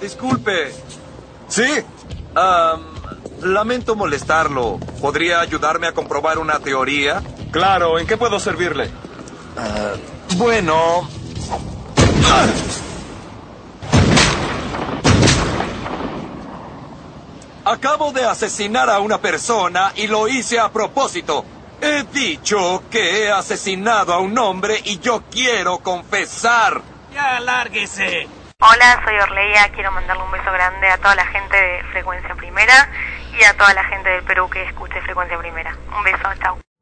disculpe. ¿Sí? Lamento molestarlo. ¿Podría ayudarme a comprobar una teoría? Claro, ¿en qué puedo servirle? Bueno... Acabo de asesinar a una persona y lo hice a propósito. He dicho que he asesinado a un hombre y yo quiero confesar. ¡Ya, lárguese! Hola, soy Orleia. Quiero mandarle un beso grande a toda la gente de Frecuencia Primera y a toda la gente del Perú que escuche Frecuencia Primera. Un beso, chao.